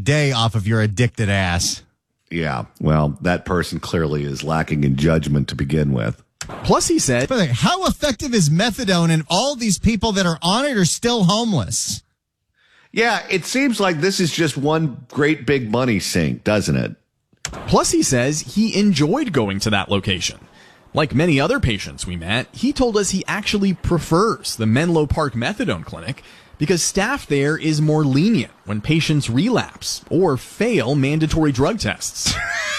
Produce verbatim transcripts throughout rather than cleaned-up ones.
day off of your addicted ass. Yeah, well, that person clearly is lacking in judgment to begin with. Plus, he said, how effective is methadone, and all these people that are on it are still homeless? Yeah, it seems like this is just one great big money sink, doesn't it? Plus, he says he enjoyed going to that location. Like many other patients we met, he told us he actually prefers the Menlo Park Methadone Clinic because staff there is more lenient when patients relapse or fail mandatory drug tests.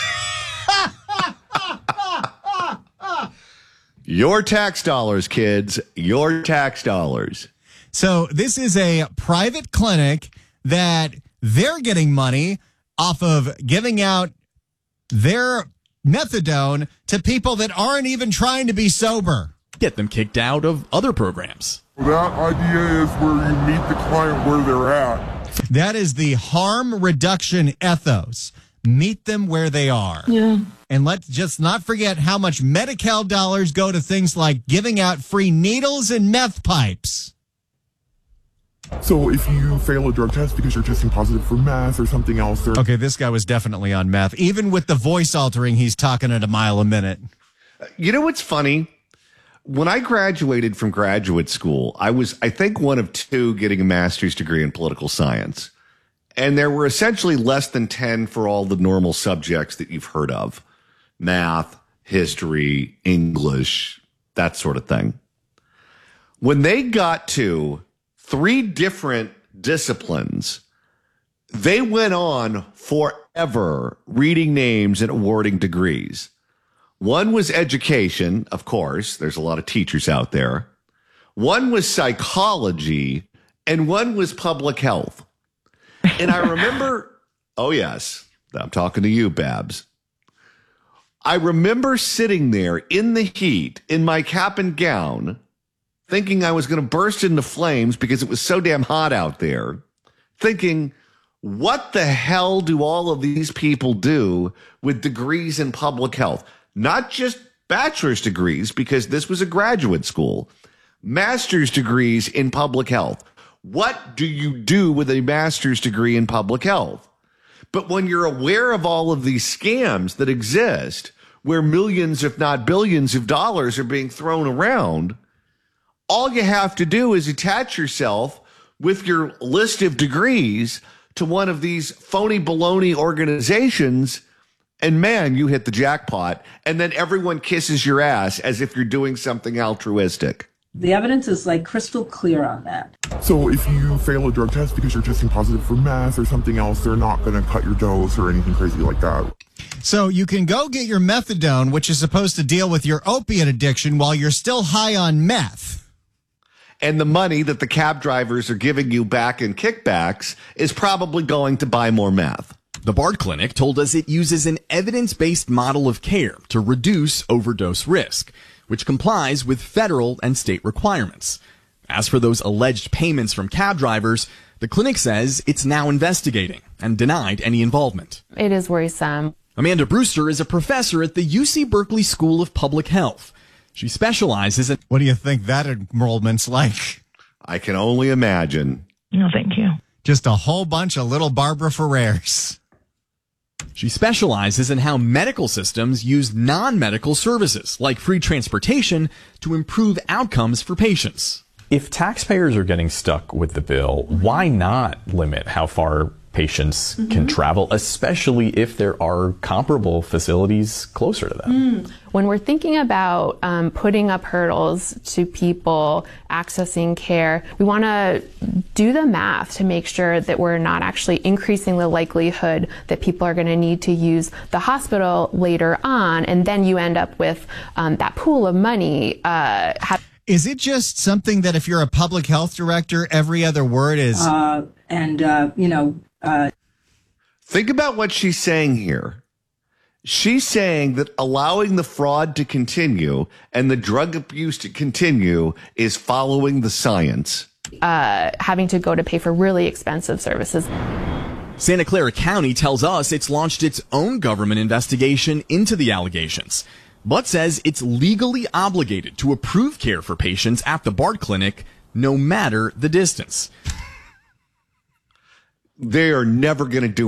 Your tax dollars, kids. Your tax dollars. So this is a private clinic that they're getting money off of giving out their methadone to people that aren't even trying to be sober. Get them kicked out of other programs. That idea is where you meet the client where they're at. That is the harm reduction ethos. Meet them where they are. Yeah. And let's just not forget how much Medi-Cal dollars go to things like giving out free needles and meth pipes. So if you fail a drug test because you're testing positive for meth or something else. Or- okay, this guy was definitely on meth. Even with the voice altering, he's talking at a mile a minute. You know what's funny? When I graduated from graduate school, I was, I think, one of two getting a master's degree in political science. And there were essentially less than ten for all the normal subjects that you've heard of. Math, history, English, that sort of thing. When they got to three different disciplines, they went on forever reading names and awarding degrees. One was education, of course. There's a lot of teachers out there. One was psychology, and one was public health. And I remember, oh, yes, I'm talking to you, Babs. I remember sitting there in the heat in my cap and gown, thinking I was going to burst into flames because it was so damn hot out there, thinking, what the hell do all of these people do with degrees in public health? Not just bachelor's degrees, because this was a graduate school, master's degrees in public health. What do you do with a master's degree in public health? But when you're aware of all of these scams that exist, where millions, if not billions of dollars are being thrown around, all you have to do is attach yourself with your list of degrees to one of these phony baloney organizations, and man, you hit the jackpot, and then everyone kisses your ass as if you're doing something altruistic. The evidence is like crystal clear on that. So if you fail a drug test because you're testing positive for meth or something else, they're not going to cut your dose or anything crazy like that. So you can go get your methadone, which is supposed to deal with your opiate addiction while you're still high on meth. And the money that the cab drivers are giving you back in kickbacks is probably going to buy more meth. The Bard Clinic told us it uses an evidence-based model of care to reduce overdose risk, which complies with federal and state requirements. As for those alleged payments from cab drivers, the clinic says it's now investigating and denied any involvement. It is worrisome. Amanda Brewster is a professor at the U C Berkeley School of Public Health. She specializes in... What do you think that enrollment's like? I can only imagine. No, thank you. Just a whole bunch of little Barbara Ferrers. She specializes in how medical systems use non-medical services, like free transportation, to improve outcomes for patients. If taxpayers are getting stuck with the bill, why not limit how far patients mm-hmm. can travel, especially if there are comparable facilities closer to them? Mm. When we're thinking about um, putting up hurdles to people accessing care, we want to do the math to make sure that we're not actually increasing the likelihood that people are going to need to use the hospital later on, and then you end up with um, that pool of money. Uh, have- Is it just something that if you're a public health director, every other word is... Uh, and, uh, you know... Uh, Think about what she's saying here. She's saying that allowing the fraud to continue and the drug abuse to continue is following the science. Uh, having to go to pay for really expensive services. Santa Clara County tells us it's launched its own government investigation into the allegations, but says it's legally obligated to approve care for patients at the Bard Clinic, no matter the distance. They are never going to do